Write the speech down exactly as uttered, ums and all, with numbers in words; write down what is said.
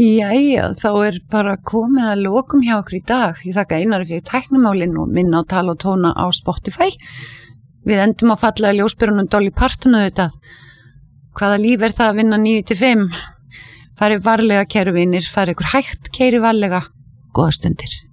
Jæja, þá er bara komið að lokum hjá okkur í dag. Ég þakka Einari fyrir tæknimálin og minna á Tala og tóna á Spotify. Við endum á fallega ljósbyrjunum Dolly Parton auðvitað. Hvaða líf er það að vinna níu til fimm? Farið varlega, kæru vinir, farið ykkur hægt, keyri varlega. Góða stundir.